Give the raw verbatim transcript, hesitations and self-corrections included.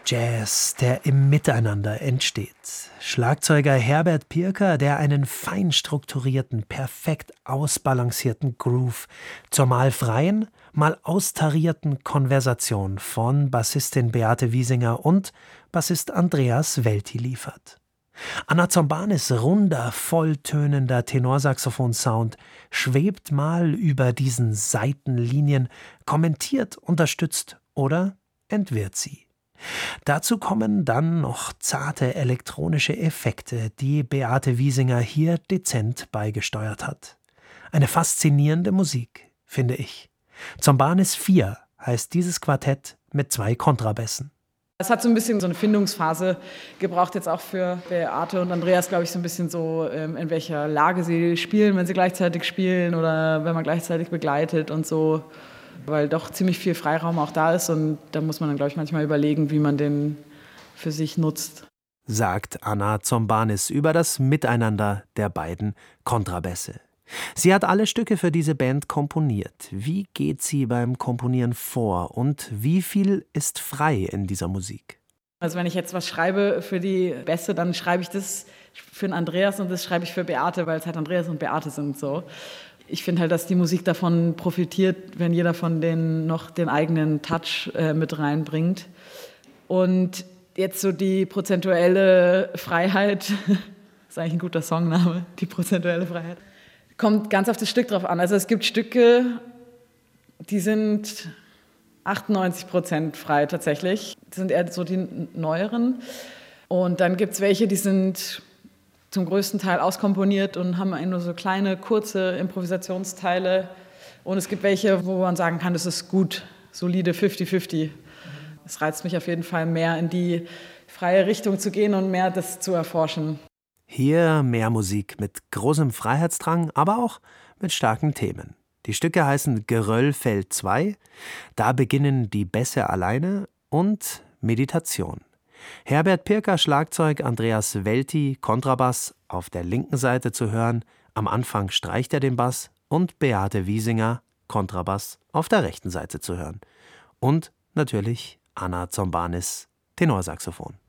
Jazz, der im Miteinander entsteht. Schlagzeuger Herbert Pirker, der einen fein strukturierten, perfekt ausbalancierten Groove zur mal freien, mal austarierten Konversation von Bassistin Beate Wiesinger und Bassist Andreas Welti liefert. Anna Zombanis runder, volltönender Tenorsaxophon-Sound schwebt mal über diesen Seitenlinien, kommentiert, unterstützt oder entwirrt sie. Dazu kommen dann noch zarte elektronische Effekte, die Beate Wiesinger hier dezent beigesteuert hat. Eine faszinierende Musik, finde ich. Zombanis vier heißt dieses Quartett mit zwei Kontrabässen. Es hat so ein bisschen so eine Findungsphase gebraucht, jetzt auch für Beate und Andreas, glaube ich, so ein bisschen so, in welcher Lage sie spielen, wenn sie gleichzeitig spielen oder wenn man gleichzeitig begleitet und so. Weil doch ziemlich viel Freiraum auch da ist und da muss man dann, glaube ich, manchmal überlegen, wie man den für sich nutzt. Sagt Anna Zombanis über das Miteinander der beiden Kontrabässe. Sie hat alle Stücke für diese Band komponiert. Wie geht sie beim Komponieren vor und wie viel ist frei in dieser Musik? Also wenn ich jetzt was schreibe für die Bässe, dann schreibe ich das für den Andreas und das schreibe ich für Beate, weil es halt Andreas und Beate sind so. Ich finde halt, dass die Musik davon profitiert, wenn jeder von denen noch den eigenen Touch äh, mit reinbringt. Und jetzt so die prozentuelle Freiheit, ist eigentlich ein guter Songname, die prozentuelle Freiheit, kommt ganz auf das Stück drauf an. Also es gibt Stücke, die sind achtundneunzig Prozent frei tatsächlich. Das sind eher so die neueren. Und dann gibt es welche, die sind zum größten Teil auskomponiert und haben nur so kleine, kurze Improvisationsteile. Und es gibt welche, wo man sagen kann, das ist gut, solide fünfzig fünfzig. Es reizt mich auf jeden Fall mehr, in die freie Richtung zu gehen und mehr das zu erforschen. Hier mehr Musik mit großem Freiheitsdrang, aber auch mit starken Themen. Die Stücke heißen Geröllfeld zwei, da beginnen die Bässe alleine und Meditation. Herbert Pirker Schlagzeug, Andreas Welti Kontrabass auf der linken Seite zu hören, am Anfang streicht er den Bass und Beate Wiesinger Kontrabass auf der rechten Seite zu hören. Und natürlich Anna Zombanis Tenorsaxophon.